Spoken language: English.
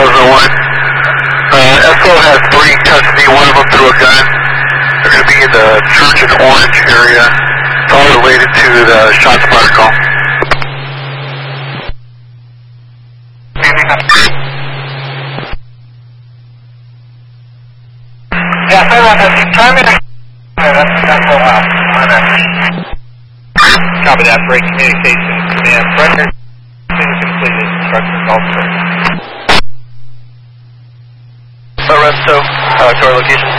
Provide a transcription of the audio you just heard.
2001. SO has 3 in custody, one of them threw a gun. They're going to be in the Church and Orange area. It's all related to the shots fired call. Yeah, so try me to... That's full house. Copy that, break communication. Command, record. Completed. Instructions all clear. Resto, to our location.